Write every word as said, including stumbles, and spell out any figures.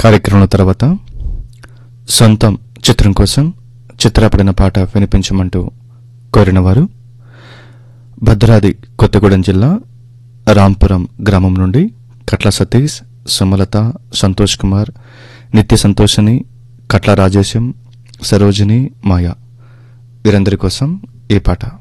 కార్యక్రమం తర్వాత సొంతం చిత్రం కోసం చిత్రపడిన పాట వినిపించమంటూ కోరినవారు భద్రాద్రి కొత్తగూడెం జిల్లా రాంపురం గ్రామం నుండి కట్ల సతీష్, సుమలత, సంతోష్ కుమార్, నిత్య సంతోషిని, కట్ల రాజేశం, సరోజిని, మాయా వీరందరి కోసం ఈ పాట.